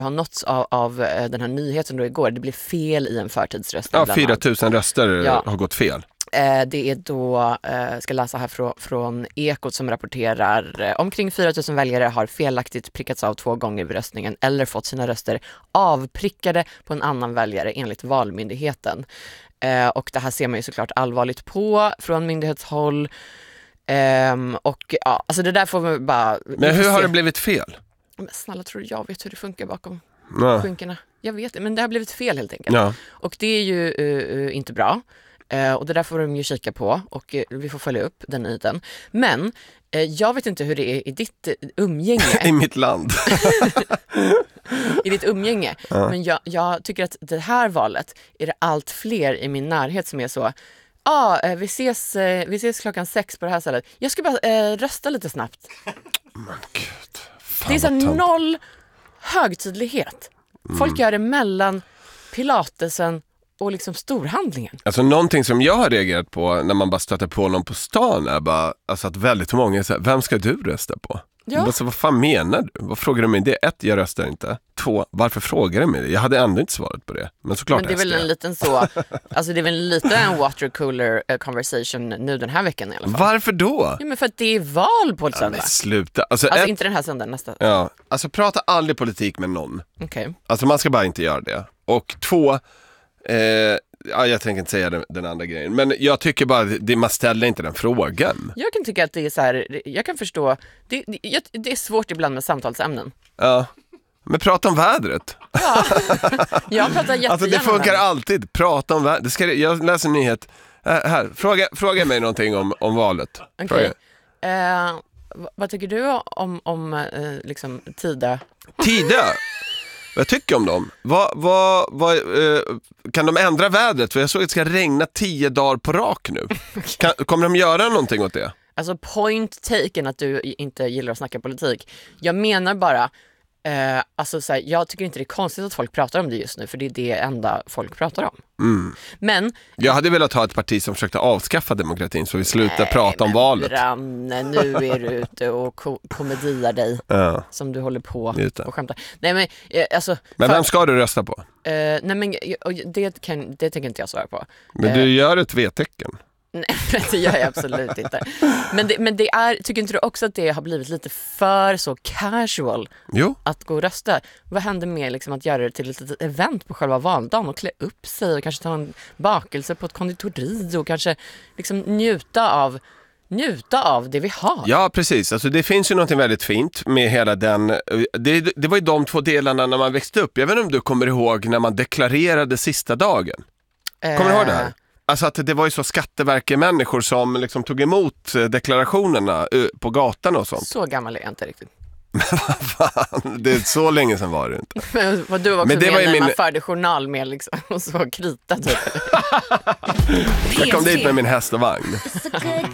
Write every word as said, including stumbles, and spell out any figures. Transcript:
har nåtts av, av den här nyheten då igår. Det blev fel i en förtidsröstning. Ja, fyra tusen röster ja. har gått fel. Det är då, jag ska läsa här från, från Ekot som rapporterar, omkring fyra tusen väljare har felaktigt prickats av två gånger vid röstningen eller fått sina röster avprickade på en annan väljare enligt Valmyndigheten. Och det här ser man ju såklart allvarligt på från myndighetshåll. Och ja, alltså det där får man bara... Men hur har det blivit fel? Men snälla, tror du jag vet hur det funkar bakom ja. skinkorna? Jag vet det, men det har blivit fel helt enkelt. Ja. Och det är ju uh, inte bra. Uh, och det där får de ju kika på och uh, vi får följa upp den nyheten. Men uh, jag vet inte hur det är i ditt uh, umgänge. I mitt land. I ditt umgänge. Ja. Men jag, jag tycker att det här valet är det allt fler i min närhet som är så... Ja, ah, vi, ses, vi ses klockan sex på det här stället. Jag ska bara eh, rösta lite snabbt. Men gud. Det är så noll högtidlighet. Folk mm. gör det mellan pilatesen och liksom storhandlingen. Alltså någonting som jag har reagerat på när man bara stöter på någon på stan är bara, alltså att väldigt många säger, vem ska du rösta på? Ja. Alltså, vad fan menar du? Vad frågar du mig det? Ett, jag röstar inte. Två, varför frågar du mig det? Jag hade ändå inte svarat på det. Men såklart. Men det är väl en liten så, alltså det är väl lite en watercooler conversation nu den här veckan i alla fall. Varför då? Ja, men för att det är val på ett ja, söndag. men sluta. Alltså, alltså ett, inte den här söndagen, nästa. Ja, alltså prata aldrig politik med någon. Okej. Okay. Alltså man ska bara inte göra det. Och två, eh, ja, jag tänker inte säga den, den andra grejen. Men jag tycker bara att man ställer inte den frågan. Jag kan tycka att det är så här, jag kan förstå, det, det, det är svårt ibland med samtalsämnen. Ja, men prata om vädret. Ja, jag pratar jättegärna. Alltså det funkar alltid, prata om vädret. Ska, jag läser en nyhet. Äh, här, fråga, fråga mig någonting om, om valet. Okej. Okay. Uh, vad tycker du om, om uh, liksom Tida? Tida? Vad tycker om dem? Vad, vad, vad, eh, kan de ändra vädret? För jag såg att det ska regna tio dagar på rak nu. Kan, kommer de göra någonting åt det? Alltså point taken att du inte gillar att snacka politik. Jag menar bara, eh, alltså så här, jag tycker inte det är konstigt att folk pratar om det just nu. För det är det enda folk pratar om. Mm. Men jag hade velat ha ett parti som försökte avskaffa demokratin så vi slutar nej, prata om valet. Branne, nu är du ute och ko- komediar dig ja. Som du håller på och skämtar. Nej, men, alltså, men för, vem ska du rösta på? Eh, nej men det, kan, det tänker inte jag svara på. Men du eh, gör ett V-tecken. Nej, det gör jag absolut inte. Men det, men det är, tycker inte du också att det har blivit lite för så casual jo. Att gå och rösta? Vad händer med liksom att göra det till ett litet event på själva valdagen och klä upp sig och kanske ta en bakelse på ett konditori och kanske liksom njuta av njuta av det vi har. Ja, precis. Alltså, det finns ju något väldigt fint med hela den... Det, det var ju de två delarna när man växte upp. Jag vet inte om du kommer ihåg när man deklarerade sista dagen. Kommer äh... du ihåg det här? Alltså att det var ju så skatteverkemänniskor som liksom tog emot deklarationerna på gatan och sånt. Så gammal är jag inte riktigt. Men vad fan, det är så länge sedan var det inte. Men vad du var också men det med var när min... man förde journal med liksom, och så krita typ. Jag kom dit med min häst och vagn.